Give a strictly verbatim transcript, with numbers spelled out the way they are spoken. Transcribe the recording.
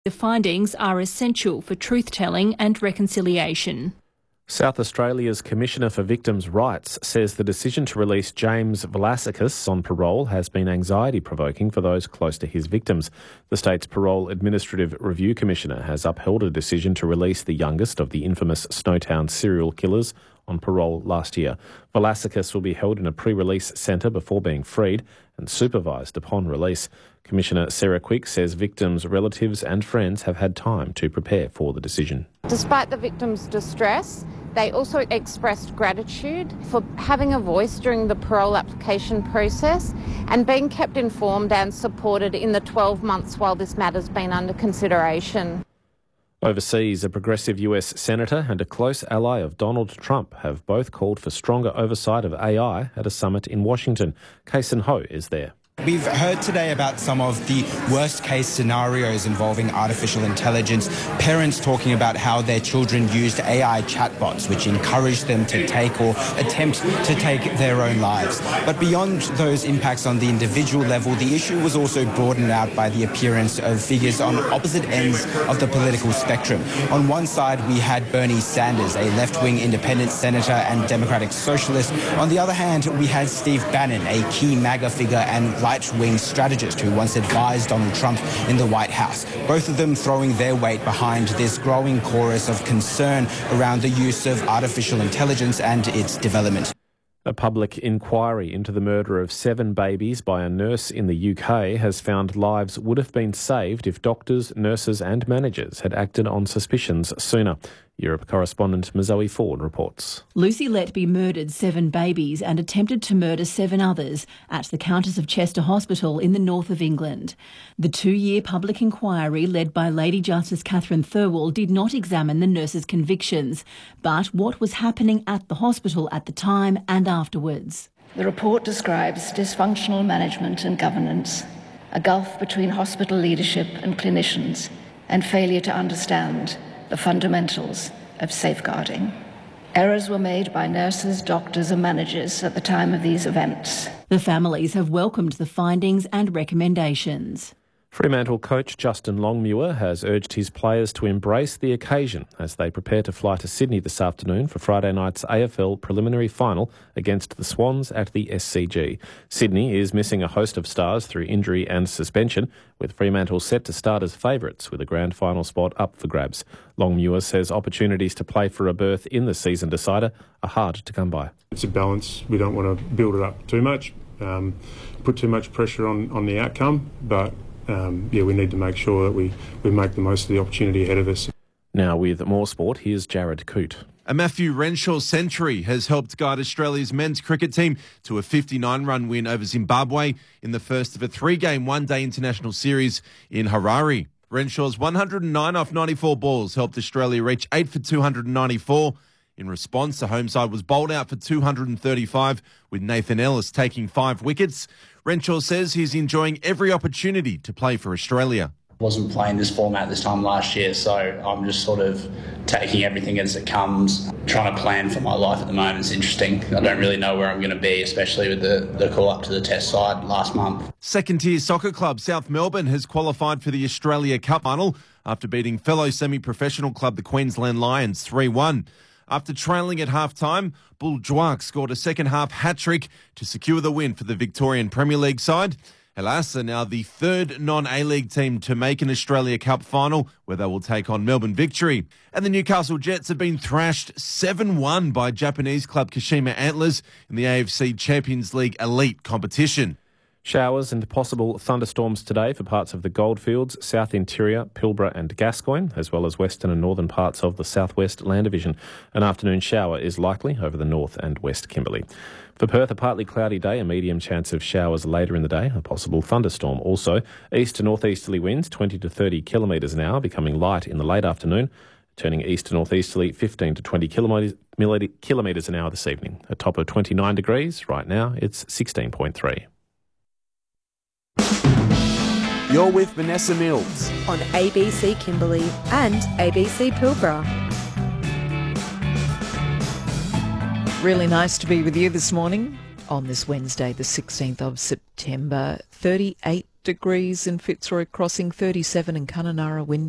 The findings are essential for truth-telling and reconciliation. South Australia's Commissioner for Victims' Rights says the decision to release James Velasquez on parole has been anxiety-provoking for those close to his victims. The state's Parole Administrative Review Commissioner has upheld a decision to release the youngest of the infamous Snowtown serial killers on parole last year. Velasquez will be held in a pre-release centre before being freed and supervised upon release. Commissioner Sarah Quick says victims' relatives and friends have had time to prepare for the decision. Despite the victims' distress, they also expressed gratitude for having a voice during the parole application process and being kept informed and supported in the twelve months while this matter's been under consideration. Overseas, a progressive U S senator and a close ally of Donald Trump have both called for stronger oversight of A I at a summit in Washington. Kason Ho is there. We've heard today about some of the worst-case scenarios involving artificial intelligence, parents talking about how their children used A I chatbots, which encouraged them to take or attempt to take their own lives. But beyond those impacts on the individual level, the issue was also broadened out by the appearance of figures on opposite ends of the political spectrum. On one side, we had Bernie Sanders, a left-wing independent senator and Democratic socialist. On the other hand, we had Steve Bannon, a key MAGA figure and right-wing strategist who once advised Donald Trump in the White House. Both of them throwing their weight behind this growing chorus of concern around the use of artificial intelligence and its development. A public inquiry into the murder of seven babies by a nurse in the U K has found lives would have been saved if doctors, nurses and managers had acted on suspicions sooner. Europe correspondent Mazoe Ford reports. Lucy Letby murdered seven babies and attempted to murder seven others at the Countess of Chester Hospital in the north of England. The two-year public inquiry led by Lady Justice Catherine Thirlwall did not examine the nurses' convictions, but what was happening at the hospital at the time and afterwards. The report describes dysfunctional management and governance, a gulf between hospital leadership and clinicians, and failure to understand the fundamentals of safeguarding. Errors were made by nurses, doctors and managers at the time of these events. The families have welcomed the findings and recommendations. Fremantle coach Justin Longmuir has urged his players to embrace the occasion as they prepare to fly to Sydney this afternoon for Friday night's A F L preliminary final against the Swans at the S C G. Sydney is missing a host of stars through injury and suspension, with Fremantle set to start as favourites with a grand final spot up for grabs. Longmuir says opportunities to play for a berth in the season decider are hard to come by. It's a balance. We don't want to build it up too much, um, put too much pressure on, on the outcome, but Um, yeah, we need to make sure that we, we make the most of the opportunity ahead of us. Now with more sport, here's Jared Coote. A Matthew Renshaw century has helped guide Australia's men's cricket team to a fifty-nine run win over Zimbabwe in the first of a three-game one-day international series in Harare. Renshaw's one hundred nine off ninety-four balls helped Australia reach eight for two hundred ninety-four. In response, the home side was bowled out for two hundred thirty-five, with Nathan Ellis taking five wickets. Renshaw says he's enjoying every opportunity to play for Australia. Wasn't playing this format this time last year, so I'm just sort of taking everything as it comes, trying to plan for my life at the moment. It's interesting. I don't really know where I'm going to be, especially with the, the call up to the test side last month. Second-tier soccer club South Melbourne has qualified for the Australia Cup final after beating fellow semi-professional club the Queensland Lions three one. After trailing at half-time, Bull Dwark scored a second-half hat-trick to secure the win for the Victorian Premier League side. Hellas are now the third non-A-League team to make an Australia Cup final, where they will take on Melbourne Victory. And the Newcastle Jets have been thrashed seven one by Japanese club Kashima Antlers in the A F C Champions League Elite competition. Showers and possible thunderstorms today for parts of the Goldfields, South Interior, Pilbara and Gascoyne, as well as western and northern parts of the Southwest Land Division. An afternoon shower is likely over the north and west Kimberley. For Perth, a partly cloudy day, a medium chance of showers later in the day, a possible thunderstorm also. East to northeasterly winds, twenty to thirty kilometres an hour, becoming light in the late afternoon, turning east to northeasterly, fifteen to twenty kilometres an hour this evening. A top of twenty-nine degrees. Right now, it's sixteen point three. You're with Vanessa Mills on A B C Kimberley and A B C Pilbara. Really nice to be with you this morning on this Wednesday, the sixteenth of September. thirty-eight degrees in Fitzroy Crossing, thirty-seven in Kununurra, wind